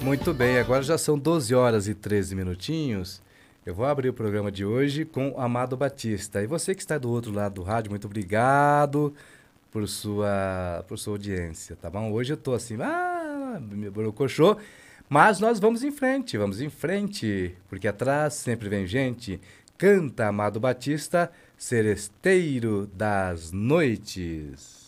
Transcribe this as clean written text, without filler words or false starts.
Muito bem, agora já são 12 horas e 13 minutinhos. Eu vou abrir o programa de hoje com o Amado Batista. E você que está do outro lado do rádio, muito obrigado por sua audiência, tá bom? Hoje eu tô assim, me borocochô, mas nós vamos em frente, porque atrás sempre vem gente. Canta Amado Batista, Seresteiro das Noites.